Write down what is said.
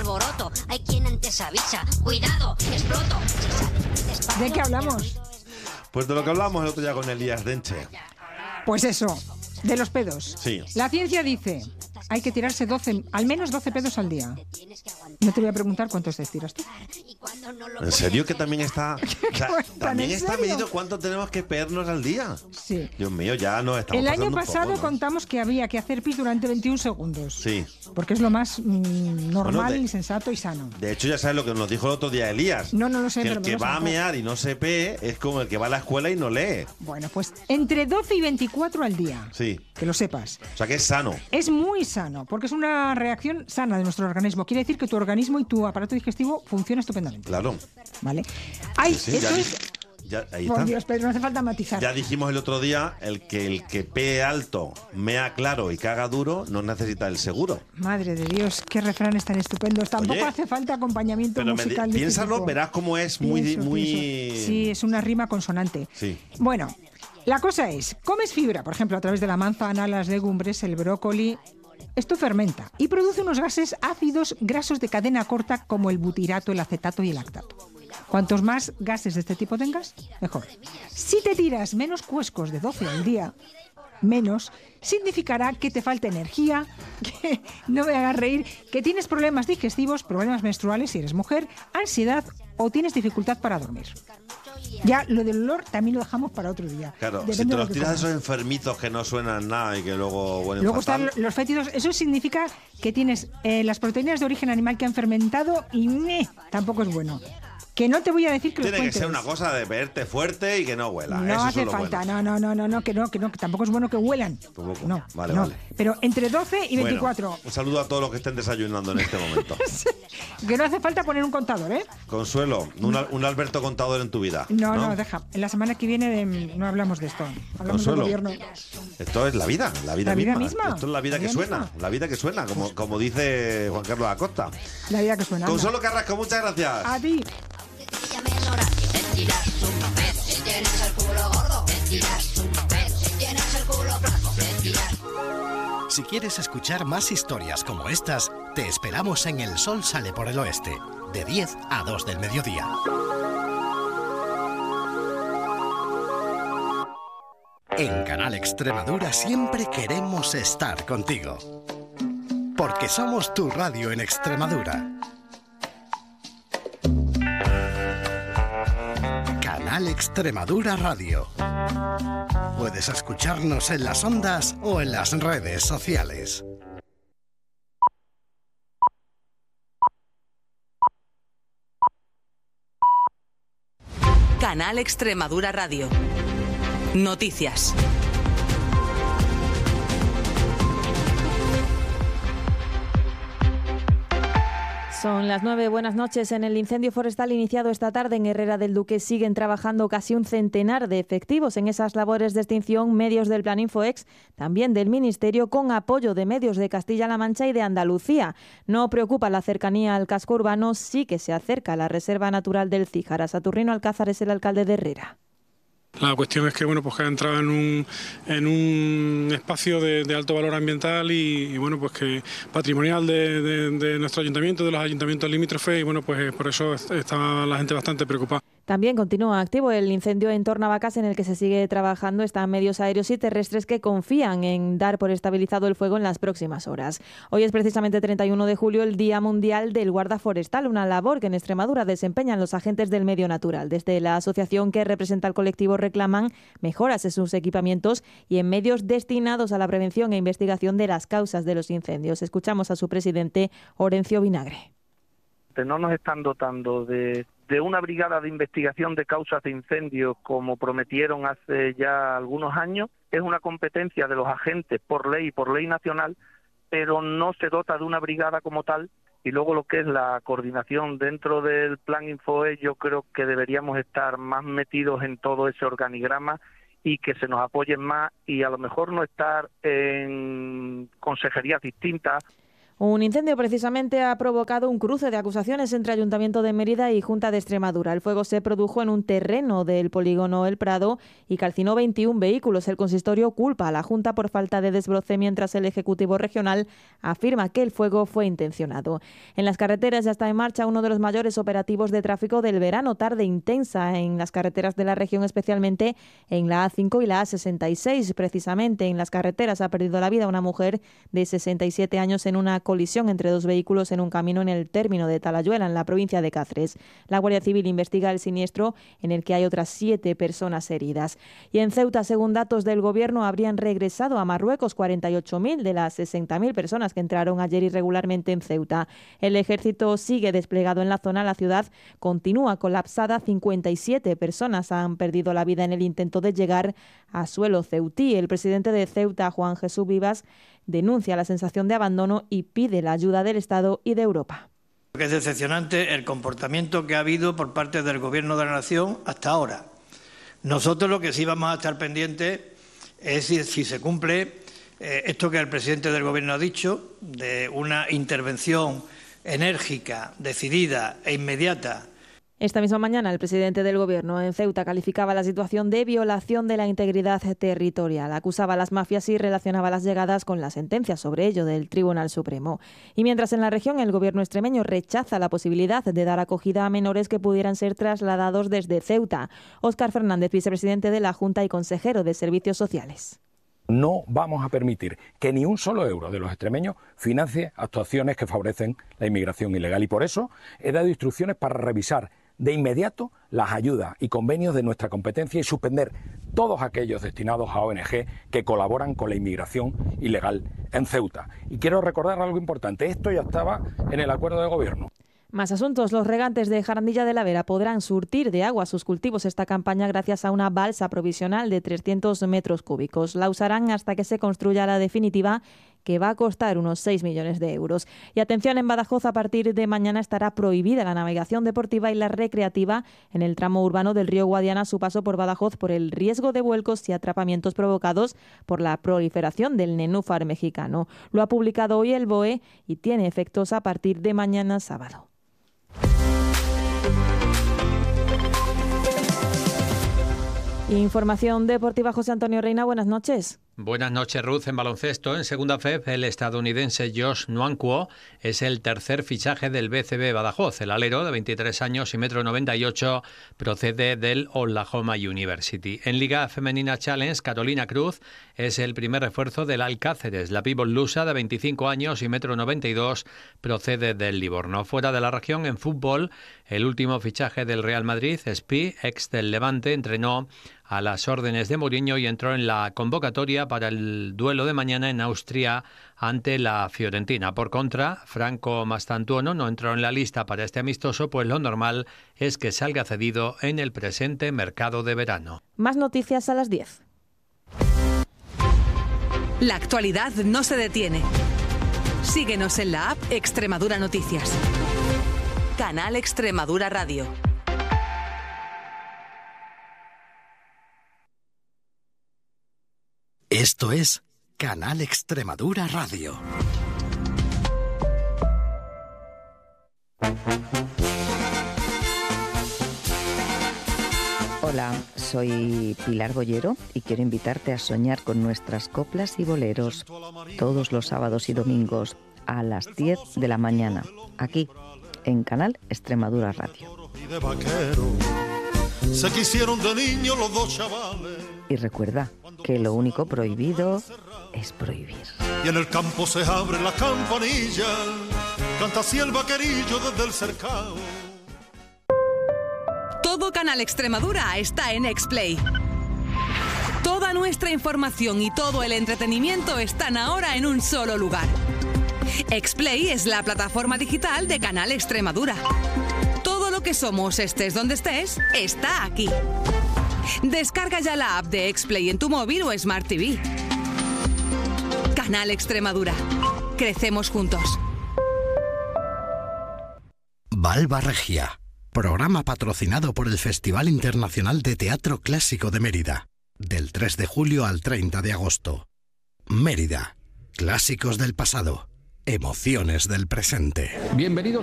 alboroto. Hay quien antes avisa, cuidado, exploto. ¿De qué hablamos? Pues de lo que hablamos el otro día con Elías Denche. Pues eso, de los pedos. Sí. La ciencia dice, hay que tirarse al menos 12 pedos al día. No te voy a preguntar cuántos te tiras tú. ¿En serio que también está... O sea, también está medido cuánto tenemos que pegarnos al día? Sí. Dios mío, ya nos estamos El año pasando pasado un poco, ¿no? contamos que había que hacer pis durante 21 segundos. Sí. Porque es lo más normal, Bueno, y sensato y sano. De hecho, ya sabes lo que nos dijo el otro día Elías. No lo sé, que pero el me que lo va a sacó. mear y no se pee es como el que va a la escuela y no lee. Bueno, pues entre 12 y 24 al día. Sí. Que lo sepas. O sea, que es sano. Es muy sano, porque es una reacción sana de nuestro organismo. Quiere decir que tu organismo y tu aparato digestivo funcionan estupendamente. Claro. ¿Vale? Sí, Eso es... ya, ahí Por está. Dios, pero no hace falta matizar. Ya dijimos el otro día, el que pee alto, mea claro y caga duro, no necesita el seguro. Madre de Dios, qué refranes tan estupendos. Tampoco Oye, hace falta acompañamiento Pero musical. piénsalo, verás cómo es muy... Pienso. Sí, es una rima consonante. Sí. Bueno, la cosa es, comes fibra, por ejemplo, a través de la manzana, las legumbres, el brócoli. Esto fermenta y produce unos gases ácidos grasos de cadena corta como el butirato, el acetato y el lactato. Cuantos más gases de este tipo tengas, mejor. Si te tiras menos cuescos de 12 al día, menos, significará que te falta energía, que no me hagas reír, que tienes problemas digestivos, problemas menstruales si eres mujer, ansiedad o tienes dificultad para dormir. Ya lo del olor también lo dejamos para otro día. Claro, Depende si te de lo los que tiras comas. esos enfermizos que no suenan nada y que luego huelen Luego fatal. están los fétidos, eso significa que tienes las proteínas de origen animal que han fermentado y tampoco es bueno. Que no te voy a decir que los Tiene que cuentes. ser una cosa de verte fuerte y que no huela. No Eso hace es lo falta, bueno. no, que tampoco es bueno que huelan. Tampoco. No, Vale, no. vale. Pero entre 12 y 24. Bueno, un saludo a todos los que estén desayunando en este momento. Que no hace falta poner un contador, ¿eh? Consuelo, un Alberto contador en tu vida. No, deja. En la semana que viene no hablamos de esto. Hablamos Consuelo. del gobierno. Esto es la vida ¿La vida misma? Esto es la vida que suena, misma. la vida que suena, como dice Juan Carlos Acosta. La vida que suena. anda. Consuelo Carrasco, muchas gracias. A ti. Si quieres escuchar más historias como estas, te esperamos en El Sol Sale por el Oeste, de 10 a 2 del mediodía. En Canal Extremadura siempre queremos estar contigo, porque somos tu radio en Extremadura. Canal Extremadura Radio. Puedes escucharnos en las ondas o en las redes sociales. Canal Extremadura Radio. Noticias. Son las 9, buenas noches. En el incendio forestal iniciado esta tarde en Herrera del Duque siguen trabajando casi un centenar de efectivos en esas labores de extinción, medios del Plan Infoex, también del Ministerio, con apoyo de medios de Castilla-La Mancha y de Andalucía. No preocupa la cercanía al casco urbano, sí que se acerca a la Reserva Natural del Cíjara. Saturnino Alcázar es el alcalde de Herrera. La cuestión es que que ha entrado en un espacio de alto valor ambiental y bueno, pues que patrimonial de nuestro ayuntamiento, de los ayuntamientos limítrofes, y bueno, pues por eso está la gente bastante preocupada. También continúa activo el incendio en Tornavacas, en el que se sigue trabajando. Están medios aéreos y terrestres que confían en dar por estabilizado el fuego en las próximas horas. Hoy es precisamente 31 de julio, el Día Mundial del Guarda Forestal, una labor que en Extremadura desempeñan los agentes del medio natural. Desde la asociación que representa al colectivo reclaman mejoras en sus equipamientos y en medios destinados a la prevención e investigación de las causas de los incendios. Escuchamos a su presidente, Orencio Vinagre. No nos están dotando de una brigada de investigación de causas de incendios como prometieron hace ya algunos años. Es una competencia de los agentes por ley nacional, pero no se dota de una brigada como tal. Y luego lo que es la coordinación dentro del Plan Infoex, yo creo que deberíamos estar más metidos en todo ese organigrama y que se nos apoyen más, y a lo mejor no estar en consejerías distintas. Un incendio precisamente ha provocado un cruce de acusaciones entre Ayuntamiento de Mérida y Junta de Extremadura. El fuego se produjo en un terreno del polígono El Prado y calcinó 21 vehículos. El consistorio culpa a la Junta por falta de desbroce, mientras el Ejecutivo Regional afirma que el fuego fue intencionado. En las carreteras ya está en marcha uno de los mayores operativos de tráfico del verano, tarde intensa en las carreteras de la región, especialmente en la A5 y la A66. Precisamente en las carreteras ha perdido la vida una mujer de 67 años en una colisión entre dos vehículos en un camino en el término de Talayuela, en la provincia de Cáceres. La Guardia Civil investiga el siniestro, en el que hay otras 7 personas heridas. Y en Ceuta, según datos del Gobierno, habrían regresado a Marruecos 48.000 de las 60.000 personas que entraron ayer irregularmente en Ceuta. El ejército sigue desplegado en la zona. La ciudad continúa colapsada. 57 personas han perdido la vida en el intento de llegar a suelo ceutí. El presidente de Ceuta, Juan Jesús Vivas, denuncia la sensación de abandono y pide la ayuda del Estado y de Europa. Es decepcionante el comportamiento que ha habido por parte del Gobierno de la Nación hasta ahora. Nosotros lo que sí vamos a estar pendientes es si se cumple esto que el presidente del Gobierno ha dicho, de una intervención enérgica, decidida e inmediata. Esta misma mañana el presidente del Gobierno en Ceuta calificaba la situación de violación de la integridad territorial. Acusaba a las mafias y relacionaba las llegadas con la sentencia sobre ello del Tribunal Supremo. Y mientras en la región el Gobierno extremeño rechaza la posibilidad de dar acogida a menores que pudieran ser trasladados desde Ceuta. Óscar Fernández, vicepresidente de la Junta y consejero de Servicios Sociales. No vamos a permitir que ni un solo euro de los extremeños financie actuaciones que favorecen la inmigración ilegal. Y por eso he dado instrucciones para revisar de inmediato las ayudas y convenios de nuestra competencia y suspender todos aquellos destinados a ONG que colaboran con la inmigración ilegal en Ceuta. Y quiero recordar algo importante, esto ya estaba en el acuerdo de gobierno. Más asuntos. Los regantes de Jarandilla de la Vera podrán surtir de agua sus cultivos esta campaña gracias a una balsa provisional de 300 metros cúbicos. La usarán hasta que se construya la definitiva, que va a costar unos 6 millones de euros. Y atención, en Badajoz a partir de mañana estará prohibida la navegación deportiva y la recreativa en el tramo urbano del río Guadiana a su paso por Badajoz por el riesgo de vuelcos y atrapamientos provocados por la proliferación del nenúfar mexicano. Lo ha publicado hoy el BOE y tiene efectos a partir de mañana sábado. Información deportiva, José Antonio Reina, buenas noches. Buenas noches, Ruth. En baloncesto, en segunda FEP, el estadounidense Josh Nwankwo es el tercer fichaje del BCB Badajoz. El alero, de 23 años y 1,98 m, procede del Oklahoma University. En Liga Femenina Challenge, Carolina Cruz es el primer refuerzo del Alcáceres. La pívot lusa, de 25 años y 1,92 m, procede del Livorno. Fuera de la región, en fútbol, el último fichaje del Real Madrid, Spi, ex del Levante, entrenó a las órdenes de Mourinho y entró en la convocatoria para el duelo de mañana en Austria ante la Fiorentina. Por contra, Franco Mastantuono no entró en la lista para este amistoso, pues lo normal es que salga cedido en el presente mercado de verano. Más noticias a las 10. La actualidad no se detiene. Síguenos en la app Extremadura Noticias. Canal Extremadura Radio. Esto es Canal Extremadura Radio. Hola, soy Pilar Bollero y quiero invitarte a soñar con nuestras coplas y boleros todos los sábados y domingos a las 10 de la mañana, aquí en Canal Extremadura Radio. Se quisieron de niños los dos chavales. Y recuerda que lo único prohibido es prohibir. Y en el campo se abre la campanilla, canta así el vaquerillo desde el cercado. Todo Canal Extremadura está en Explay. Toda nuestra información y todo el entretenimiento están ahora en un solo lugar. Explay es la plataforma digital de Canal Extremadura. Todo lo que somos, estés donde estés, está aquí. Descarga ya la app de Explay en tu móvil o Smart TV. Canal Extremadura. Crecemos juntos. Valva Regia. Programa patrocinado por el Festival Internacional de Teatro Clásico de Mérida. Del 3 de julio al 30 de agosto. Mérida. Clásicos del pasado. emociones del presente. Bienvenidos